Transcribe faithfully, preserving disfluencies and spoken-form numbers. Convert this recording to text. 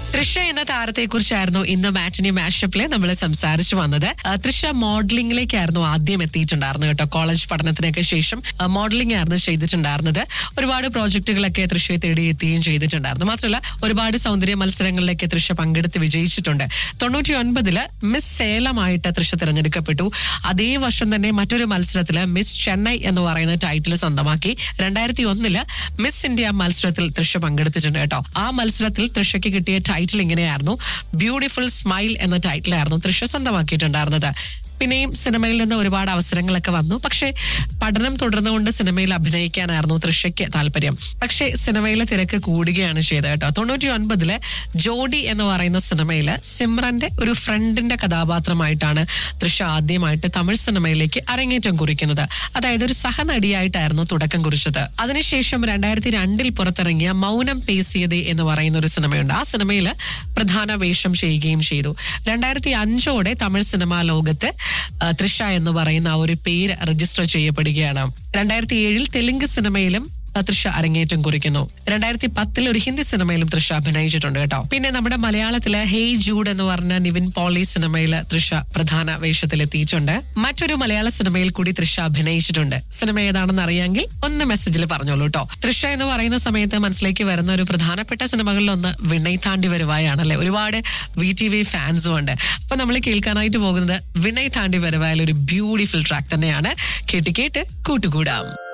തൃഷ എന്ന താരത്തെ കുറിച്ചായിരുന്നു ഇന്ന് മാറ്റിനി മാഷപ്പില് നമ്മൾ സംസാരിച്ചു വന്നത്. തൃഷ മോഡലിംഗിലേക്കായിരുന്നു ആദ്യം എത്തിയിട്ടുണ്ടായിരുന്നത് കേട്ടോ. കോളേജ് പഠനത്തിനൊക്കെ ശേഷം മോഡലിംഗ് ആയിരുന്നു ചെയ്തിട്ടുണ്ടായിരുന്നത്. ഒരുപാട് പ്രോജക്റ്റുകളൊക്കെ തൃഷയെ തേടി എത്തുകയും ചെയ്തിട്ടുണ്ടായിരുന്നു. മാത്രമല്ല ഒരുപാട് സൗന്ദര്യ മത്സരങ്ങളിലേക്ക് തൃഷ പങ്കെടുത്ത് വിജയിച്ചിട്ടുണ്ട്. തൊണ്ണൂറ്റി ഒൻപതില് മിസ് സേലമായിട്ട് തൃഷ തിരഞ്ഞെടുക്കപ്പെട്ടു. അതേ വർഷം തന്നെ മറ്റൊരു മത്സരത്തില് മിസ് ചെന്നൈ എന്ന് പറയുന്ന ടൈറ്റിൽ സ്വന്തമാക്കി. രണ്ടായിരത്തി ഒന്നില് മിസ് ഇന്ത്യ മത്സരത്തിൽ തൃഷ പങ്കെടുത്തിട്ടുണ്ട് കേട്ടോ. ആ മത്സരത്തിൽ തൃഷയ്ക്ക് കിട്ടിയ ടൈറ്റിൽ ഇങ്ങനെയായിരുന്നു. ബ്യൂട്ടിഫുൾ സ്മൈൽ എന്ന ടൈറ്റിലായിരുന്നു തൃഷ സ്വന്തമാക്കിയിട്ടുണ്ടായിരുന്നത്. പിന്നെയും സിനിമയിൽ നിന്ന് ഒരുപാട് അവസരങ്ങളൊക്കെ വന്നു. പക്ഷേ പഠനം തുടർന്നുകൊണ്ട് സിനിമയിൽ അഭിനയിക്കാനായിരുന്നു തൃഷയ്ക്ക് താല്പര്യം. പക്ഷേ സിനിമയിലെ തിരക്ക് കൂടുകയാണ് ചെയ്തത് കേട്ടോ. തൊണ്ണൂറ്റി ഒൻപതില് ജോഡി എന്ന് പറയുന്ന സിനിമയില് സിമ്രന്റെ ഒരു ഫ്രണ്ടിന്റെ കഥാപാത്രമായിട്ടാണ് തൃഷ ആദ്യമായിട്ട് തമിഴ് സിനിമയിലേക്ക് അരങ്ങേറ്റം കുറിക്കുന്നത്. അതായത് ഒരു സഹനടിയായിട്ടായിരുന്നു തുടക്കം കുറിച്ചത്. അതിനുശേഷം രണ്ടായിരത്തി രണ്ടിൽ പുറത്തിറങ്ങിയ മൗനം പേസിയതേ എന്ന് പറയുന്ന ഒരു സിനിമയുണ്ട്. ആ സിനിമയിൽ പ്രധാന വേഷം ചെയ്യുകയും ചെയ്തു. രണ്ടായിരത്തി അഞ്ചോടെ തമിഴ് സിനിമാ ലോകത്ത് തൃഷ എന്ന് പറയുന്ന ആ ഒരു പേര് രജിസ്റ്റർ ചെയ്യപ്പെടുകയാണ്. രണ്ടായിരത്തി ഏഴിൽ തെലുങ്ക് സിനിമയിലും തൃഷ അരങ്ങേറ്റം കുറിക്കുന്നു. രണ്ടായിരത്തി പത്തിൽ ഒരു ഹിന്ദി സിനിമയിലും തൃഷ അഭിനയിച്ചിട്ടുണ്ട് കേട്ടോ. പിന്നെ നമ്മുടെ മലയാളത്തിലെ ഹേയ് ജൂഡ് എന്ന് പറഞ്ഞ നിവിൻ പോളി സിനിമയിൽ തൃഷ പ്രധാന വേഷത്തിലെത്തിയിട്ടുണ്ട്. മറ്റൊരു മലയാള സിനിമയിൽ കൂടി തൃഷ അഭിനയിച്ചിട്ടുണ്ട്. സിനിമ ഏതാണെന്ന് അറിയാമെങ്കിൽ ഒന്ന് മെസ്സേജിൽ പറഞ്ഞോളൂ കേട്ടോ. തൃഷ എന്ന് പറയുന്ന സമയത്ത് മനസ്സിലേക്ക് വരുന്ന ഒരു പ്രധാനപ്പെട്ട സിനിമകളിൽ ഒന്ന് വിനയ് താണ്ടി വരുവായാണല്ലേ. ഒരുപാട് വി ടി വി ഫാൻസും ഉണ്ട്. അപ്പൊ നമ്മൾ കേൾക്കാനായിട്ട് പോകുന്നത് വിനയ് താണ്ടി വരുവായാൽ ഒരു ബ്യൂട്ടിഫുൾ ട്രാക്ക് തന്നെയാണ്. കേട്ട് കേട്ട് കൂട്ടുകൂടാം.